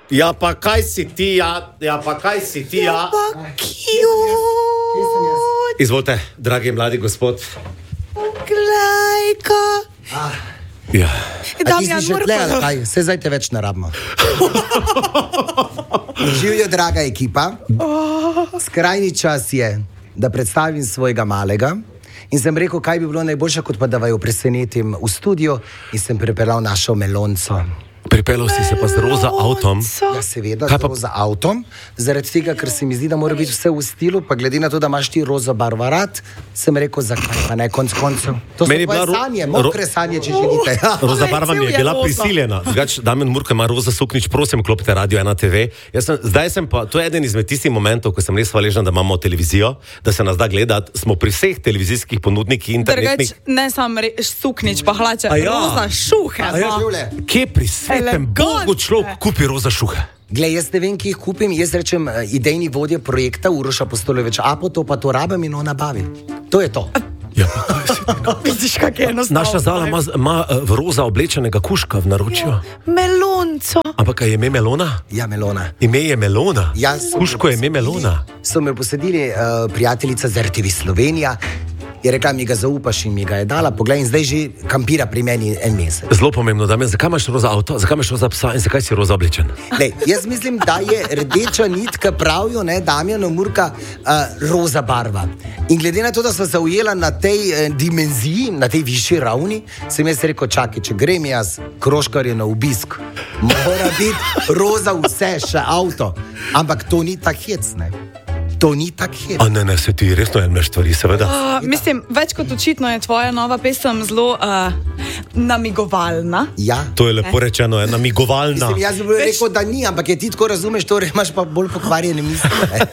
Ja, pa kaj si ti, Izvolite, dragi mladi gospod. Glejka. Ja. A ti si že tle, ali kaj? Se zdaj te več ne rabimo. Živijo, draga ekipa. Skrajni čas je, da predstavim svojega malega. In sem rekel, kaj bi bilo najboljše, kot pa da vaju presenetim v studio. In sem pripeljal našo Melonco. Pripeljal si se pa z roza avtom. Ja, seveda, z roza avtom. Zaradi tega, ker se mi zdi, da mora biti vse v stilu, pa glede na to, da imaš ti roza barva rad, sem rekel, zakaj pa ne konc koncev. To so tvoje sanje, mokre sanje, če želite. Roza barva mi je bila prisiljena. Drugač, Damjan Murko ima roza suknič, prosim, klopite Radio 1 TV. Zdaj sem pa, to je eden izmed tistih momentov, ko sem res hvaležen, da imamo televizijo, da se nas da gledati. Smo pri vseh televizijskih ponudnikih internetnih. Drugač, ne samo suknič, pa hlače, roza šuhe. Kje pri svetem Bogu človek kupi roza šuhe? Glej, jaz ne vem, ki jih kupim, jaz rečem idejni vodje projekta Uroša Apostolovič, to pa to rabim in ona bavi. To je to. Ja, pa kaj si ti? Vidiš, kak je enostavno. Naša Zala ima v roza oblečenega kužka v naročju. Melonco. Ampak je ime Melona? Ja, Melona. Ime je Melona? Ja, kužko je ime Melona. So me posedili prijateljica z RTV Slovenija. Je rekla, mi ga zaupaš in mi ga je dala, poglej, in zdaj že kampira pri meni en mesec. Zelo pomembno, Damjan, zakaj imaš roza avto, zakaj imaš roza psa in zakaj si roza oblečen? Lej, jaz mislim, da je rdeča nitka, pravijo, ne, Damjana Murka, roza barva. In glede na to, da sem se ujela na tej dimenziji, na tej višji ravni, sem jaz rekel, čakaj, če grem jaz Kroškarju na obisk, mora biti roza vse, še avto. Ampak to ni tak hec, ne. To ni tak hec. A ne, se ti resno jemlješ stvari, seveda. Mislim, več kot očitno je tvoja nova pesem zelo namigovalna. Ja. To je lepo rečeno, je namigovalna. Mislim, jaz bi rekel, da ni, ampak je ti tako razumeš, torej imaš pa bolj pokvarjene misli.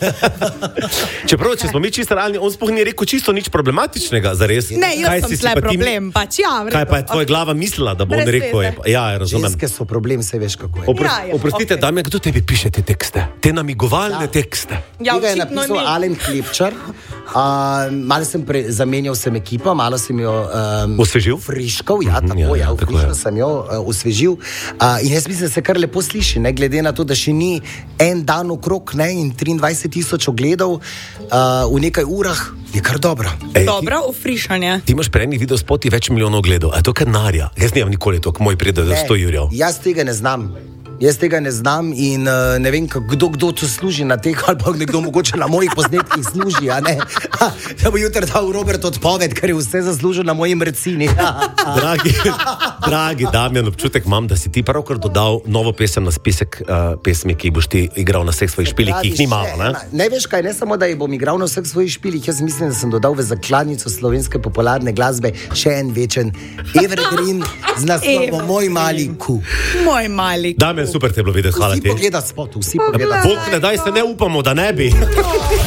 Čeprav, če smo mi čisto realni, on sploh ni rekel čisto nič problematičnega, zares. Ne, jaz sem tle problem, pač ja. Kaj pa je tvoja glava mislila, da bo on rekel? Ja, razumem. Ženske so problem, se veš, kako je. Oprostite, Damjan, kdo tebi piše te tekste? Te namigovalne tekste? Ja, tega je napisal Alen Klepčar. Malo sem zamenjal sem ekipo, malo sem jo osvežil? Friškal, ja, tako, friškal sem jo osvežil. In jaz mislim, da se kar lepo sliši, ne, glede na to, da še ni en dan okrog, ne, in 23,000 ogledov v nekaj urah, je kar dobro. Dobro, ufrišanje. Ti imaš pre enih videospotih več milijonov ogledov, a je to kar narja? Jaz nimam nikoli toliko, moj pride do 100 jurjev. Jaz tega ne znam. Jaz tega ne znam in ne vem, kdo to služi na teh, ali pa nekdo mogoče na mojih posnetkih služi, a ne? Da bo jutri dal Robert odpoved, ker je vse zaslužil na moji mrcini. Dragi Damjan, občutek imam, da si ti pravkar dodal novo pesem na spisek pesmi, ki boš ti igral na vseh svojih špilih, ki jih ni malo, ne? Ne veš kaj, ne samo, da jih bom igral na vseh svojih špilih, jaz mislim, da sem dodal v zakladnico slovenske popularne glasbe še en večen evergreen z naslovom Moj mali ku. Moj mali ku. Damjan, super te je bilo videti, hvala ti. Vsi pogleda spot, vsi pogleda spot. Bog ne daj, se ne upamo, da ne bi.